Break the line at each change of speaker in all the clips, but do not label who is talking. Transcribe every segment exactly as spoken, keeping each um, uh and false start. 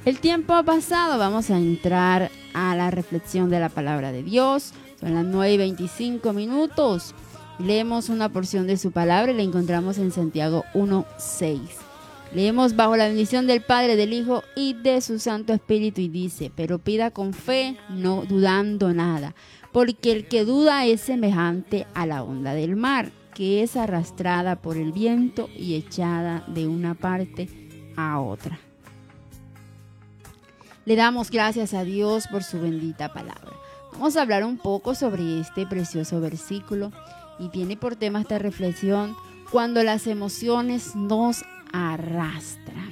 El tiempo ha pasado, vamos a entrar a la reflexión de la palabra de Dios. Son las nueve y veinticinco minutos. Leemos una porción de su palabra y la encontramos en Santiago uno seis. Leemos bajo la bendición del Padre, del Hijo y de su Santo Espíritu, y dice: pero pida con fe, no dudando nada, porque el que duda es semejante a la onda del mar, que es arrastrada por el viento y echada de una parte a otra. Le damos gracias a Dios por su bendita palabra. Vamos a hablar un poco sobre este precioso versículo y tiene por tema esta reflexión: cuando las emociones nos arrastran.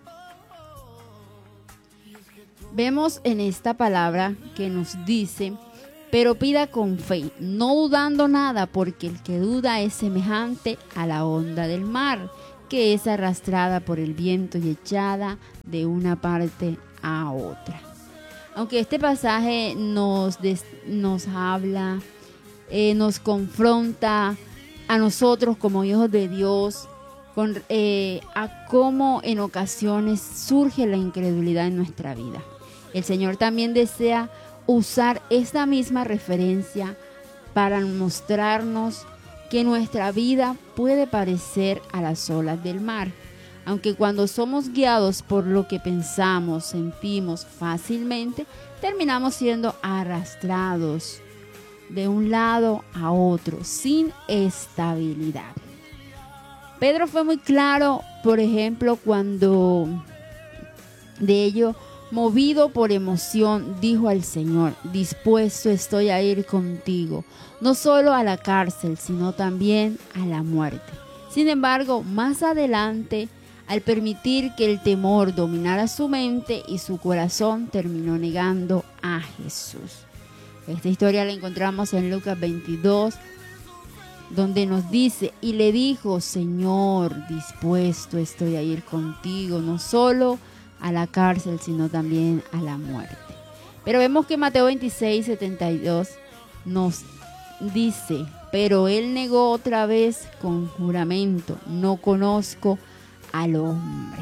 Vemos en esta palabra que nos dice: pero pida con fe, no dudando nada, porque el que duda es semejante a la onda del mar, que es arrastrada por el viento y echada de una parte a otra. Aunque este pasaje nos, des, nos habla, eh, nos confronta a nosotros como hijos de Dios, con, eh, a cómo en ocasiones surge la incredulidad en nuestra vida. El Señor también desea usar esta misma referencia para mostrarnos que nuestra vida puede parecer a las olas del mar, aunque cuando somos guiados por lo que pensamos, sentimos fácilmente, terminamos siendo arrastrados de un lado a otro sin estabilidad. Pedro fue muy claro, por ejemplo, cuando de ello, movido por emoción, dijo al Señor: dispuesto estoy a ir contigo, no solo a la cárcel, sino también a la muerte. Sin embargo, más adelante, al permitir que el temor dominara su mente y su corazón, terminó negando a Jesús. Esta historia la encontramos en Lucas veintidós, donde nos dice: y le dijo: Señor, dispuesto estoy a ir contigo, no solo a la cárcel, sino también a la muerte. Pero vemos que Mateo veintiséis, setenta y dos nos dice: pero él negó otra vez con juramento: no conozco al hombre.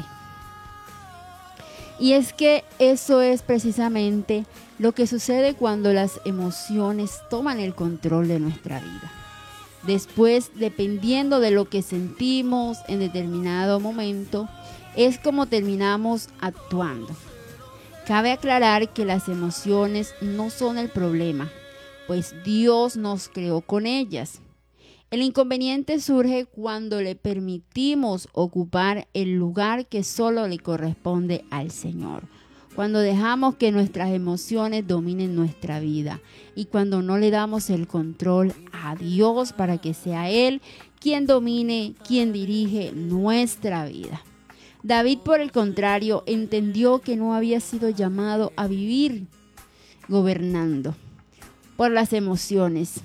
Y es que eso es precisamente lo que sucede cuando las emociones toman el control de nuestra vida. Después, dependiendo de lo que sentimos en determinado momento, es como terminamos actuando. Cabe aclarar que las emociones no son el problema, pues Dios nos creó con ellas. El inconveniente surge cuando le permitimos ocupar el lugar que solo le corresponde al Señor, cuando dejamos que nuestras emociones dominen nuestra vida y cuando no le damos el control a Dios para que sea Él quien domine, quien dirige nuestra vida. David, por el contrario, entendió que no había sido llamado a vivir gobernando por las emociones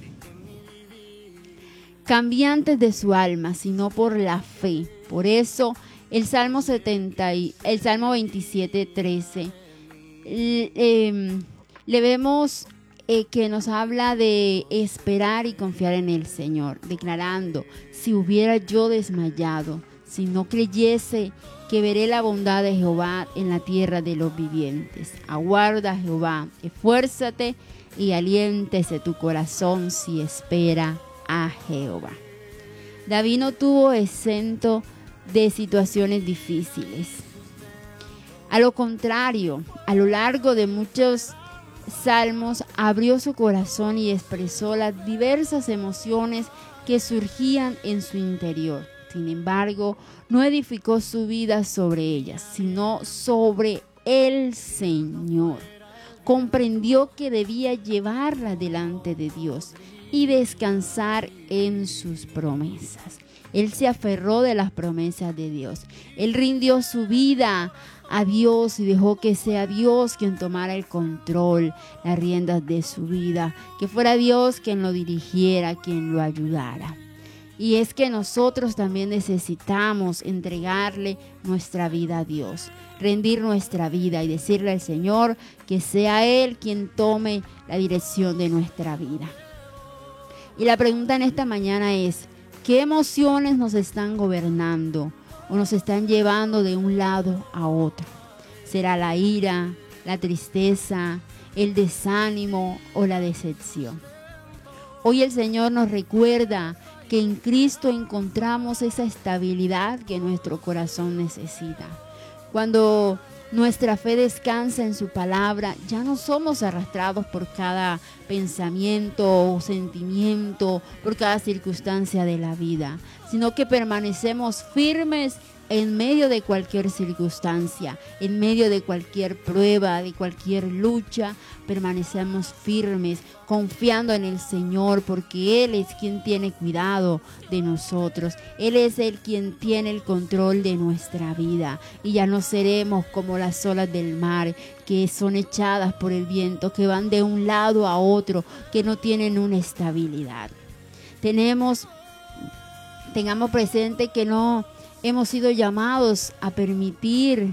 cambiantes de su alma, sino por la fe. Por eso el Salmo setenta y el Salmo veintisiete, trece le, eh, le vemos eh, que nos habla de esperar y confiar en el Señor, declarando: si hubiera yo desmayado, si no creyese que veré la bondad de Jehová en la tierra de los vivientes. Aguarda, Jehová, esfuérzate y aliéntese tu corazón si espera a Jehová. David no tuvo exento de situaciones difíciles. A lo contrario, a lo largo de muchos salmos abrió su corazón y expresó las diversas emociones que surgían en su interior. Sin embargo, no edificó su vida sobre ellas, sino sobre el Señor. Comprendió que debía llevarla delante de Dios y descansar en sus promesas. Él se aferró de las promesas de Dios. Él rindió su vida a Dios y dejó que sea Dios quien tomara el control, las riendas de su vida, que fuera Dios quien lo dirigiera, quien lo ayudara. Y es que nosotros también necesitamos entregarle nuestra vida a Dios, rendir nuestra vida y decirle al Señor que sea Él quien tome la dirección de nuestra vida. Y la pregunta en esta mañana es: ¿qué emociones nos están gobernando o nos están llevando de un lado a otro? será la ira, la tristeza, el desánimo o la decepción. Hoy el Señor nos recuerda que en Cristo encontramos esa estabilidad que nuestro corazón necesita. Cuando nuestra fe descansa en su palabra, ya no somos arrastrados por cada pensamiento o sentimiento, por cada circunstancia de la vida, sino que permanecemos firmes en medio de cualquier circunstancia, en medio de cualquier prueba, de cualquier lucha. Permanecemos firmes, confiando en el Señor, porque Él es quien tiene cuidado de nosotros. Él es el quien tiene el control de nuestra vida. Y ya no seremos como las olas del mar, que son echadas por el viento, que van de un lado a otro, que no tienen una estabilidad. Tenemos, tengamos presente que no hemos sido llamados a permitir,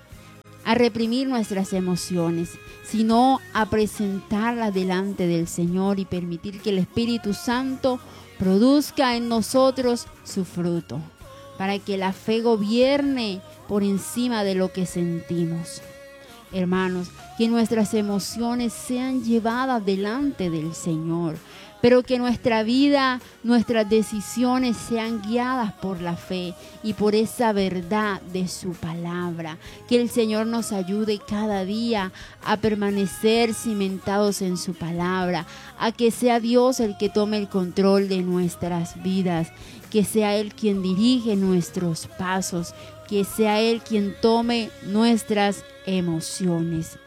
a reprimir nuestras emociones, sino a presentarlas delante del Señor y permitir que el Espíritu Santo produzca en nosotros su fruto, para que la fe gobierne por encima de lo que sentimos. Hermanos, que nuestras emociones sean llevadas delante del Señor, pero que nuestra vida, nuestras decisiones sean guiadas por la fe y por esa verdad de su palabra. Que el Señor nos ayude cada día a permanecer cimentados en su palabra, a que sea Dios el que tome el control de nuestras vidas, que sea Él quien dirige nuestros pasos, que sea Él quien tome nuestras emociones.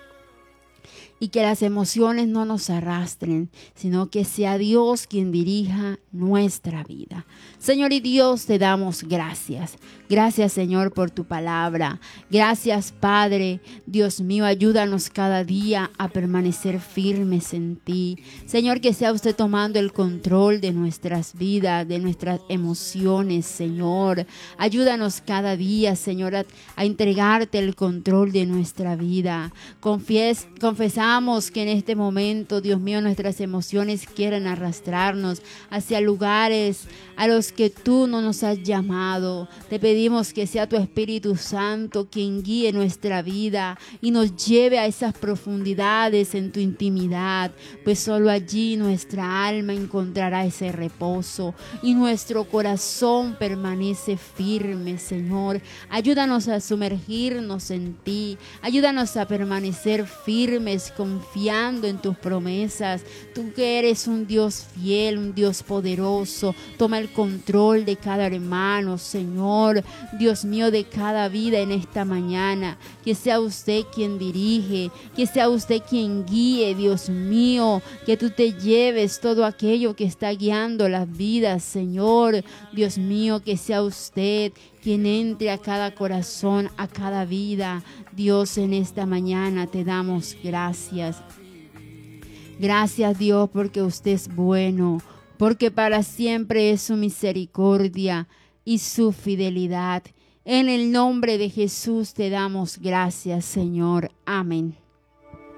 Y que las emociones no nos arrastren, sino que sea Dios quien dirija nuestra vida. Señor y Dios, te damos gracias. Gracias, Señor, por tu palabra. Gracias, Padre. Dios mío, ayúdanos cada día a permanecer firmes en ti. Señor, que sea usted tomando el control de nuestras vidas, de nuestras emociones, Señor. Ayúdanos cada día, Señor, a, a entregarte el control de nuestra vida. Confies, confesamos que en este momento, Dios mío, nuestras emociones quieren arrastrarnos hacia lugares a los que tú no nos has llamado. Te pedimos que sea tu Espíritu Santo quien guíe nuestra vida y nos lleve a esas profundidades en tu intimidad, pues solo allí nuestra alma encontrará ese reposo y nuestro corazón permanece firme, Señor. Ayúdanos a sumergirnos en ti, ayúdanos a permanecer firmes, confiando en tus promesas. Tú que eres un Dios fiel, un Dios poderoso, toma el control de cada hermano, Señor, Dios mío, de cada vida en esta mañana. Que sea usted quien dirige, que sea usted quien guíe, Dios mío, que tú te lleves todo aquello que está guiando las vidas, Señor, Dios mío, que sea usted quien entre a cada corazón, a cada vida. Dios, en esta mañana te damos gracias. Gracias, Dios, porque usted es bueno, porque para siempre es su misericordia y su fidelidad. En el nombre de Jesús te damos gracias, Señor. Amén.